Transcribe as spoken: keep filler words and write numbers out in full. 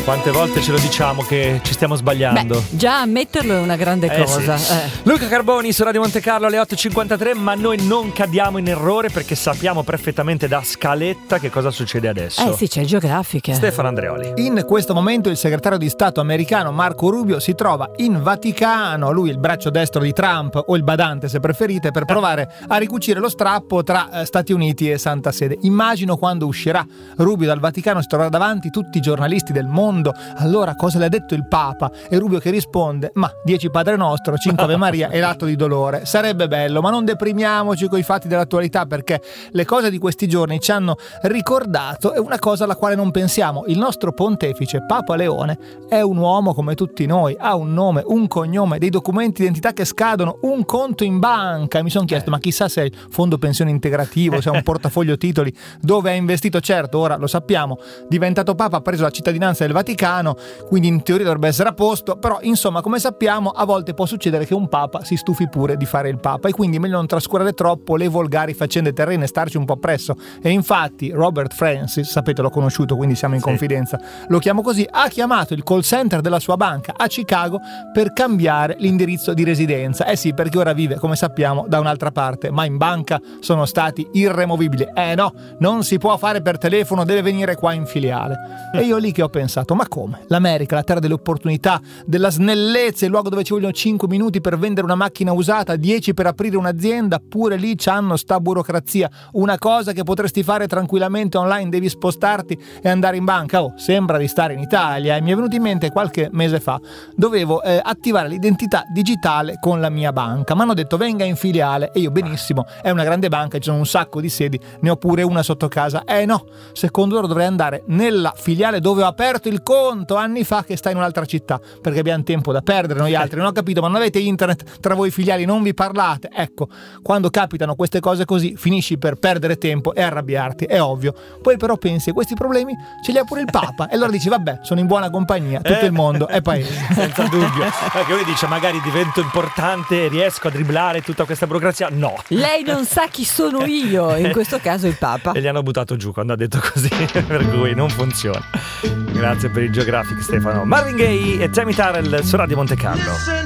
Quante volte ce lo diciamo che ci stiamo sbagliando? Beh, già ammetterlo è una grande eh, cosa. Sì. Eh. Luca Carboni su Radio Monte Carlo alle otto e cinquantatré, ma noi non cadiamo in errore perché sappiamo perfettamente da scaletta che cosa succede adesso. Eh sì, c'è il Geografica. Stefano Andreoli. In questo momento il segretario di Stato americano Marco Rubio si trova in Vaticano, lui il braccio destro di Trump o il badante se preferite, per provare a ricucire lo strappo tra Stati Uniti e Santa Sede. Immagino quando uscirà Rubio dal Vaticano si troverà davanti tutti i giornalisti del mondo. Allora cosa le ha detto il Papa? E Rubio che risponde: ma dieci Padre Nostro, cinque Ave Maria e l'atto di dolore. Sarebbe bello, ma non deprimiamoci coi fatti dell'attualità, perché le cose di questi giorni ci hanno ricordato è una cosa alla quale non pensiamo. Il nostro pontefice Papa Leone è un uomo come tutti noi, ha un nome, un cognome, dei documenti di identità che scadono, un conto in banca. E mi sono chiesto, ma chissà se è il fondo pensione integrativo, se è un portafoglio titoli, dove ha investito. Certo, ora lo sappiamo, diventato Papa, ha preso la cittadinanza del Vaticano, quindi in teoria dovrebbe essere a posto, però insomma come sappiamo a volte può succedere che un Papa si stufi pure di fare il Papa e quindi è meglio non trascurare troppo le volgari faccende terrene e starci un po' appresso. E infatti Robert Francis, sapete l'ho conosciuto quindi siamo in sì. confidenza, lo chiamo così, ha chiamato il call center della sua banca a Chicago per cambiare l'indirizzo di residenza. Eh sì, perché ora vive come sappiamo da un'altra parte, ma in banca sono stati irremovibili. Eh no, non si può fare per telefono, deve venire qua in filiale. E io lì che ho pensato, ma come? L'America, la terra delle opportunità, della snellezza, il luogo dove ci vogliono cinque minuti per vendere una macchina usata, dieci per aprire un'azienda, pure lì c'hanno sta burocrazia. Una cosa che potresti fare tranquillamente online, devi spostarti e andare in banca. Oh, sembra di stare in Italia. E mi è venuto in mente qualche mese fa, dovevo eh, attivare l'identità digitale con la mia banca. Mi hanno detto venga in filiale e io benissimo, è una grande banca, ci sono un sacco di sedi, ne ho pure una sotto casa. Eh no, secondo loro dovrei andare nella filiale dove ho aperto il conto anni fa, che sta in un'altra città, perché abbiamo tempo da perdere noi altri. Non ho capito, ma non avete internet tra voi filiali, non vi parlate? Ecco, quando capitano queste cose così finisci per perdere tempo e arrabbiarti, è ovvio. Poi però pensi, questi problemi ce li ha pure il Papa, e allora dici vabbè, sono in buona compagnia, tutto il mondo è paese. Senza dubbio. Perché lui dice magari divento importante, riesco a dribblare tutta questa burocrazia. No, lei non sa chi sono io, in questo caso il Papa. E gli hanno buttato giù quando ha detto così, per cui non funziona. Grazie per il Geographic, Stefano. Marvin Gaye e Tammy Terrell su Radio Monte Carlo.